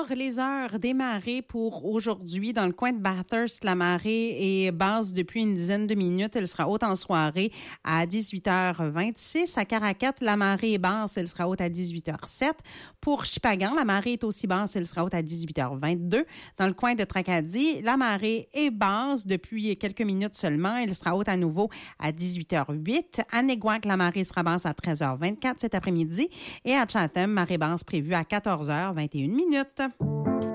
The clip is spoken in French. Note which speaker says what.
Speaker 1: Alors, les heures des marées pour aujourd'hui. Dans le coin de Bathurst, la marée est basse depuis une dizaine de minutes. Elle sera haute en soirée à 18h26. À Caracat, la marée est basse. Elle sera haute à 18h07. Pour Shippagan, la marée est aussi basse. Elle sera haute à 18h22. Dans le coin de Tracadie, la marée est basse depuis quelques minutes seulement. Elle sera haute à nouveau à 18h08. À Neguac, la marée sera basse à 13h24 cet après-midi. Et à Chatham, marée basse prévue à 14h21 minutes.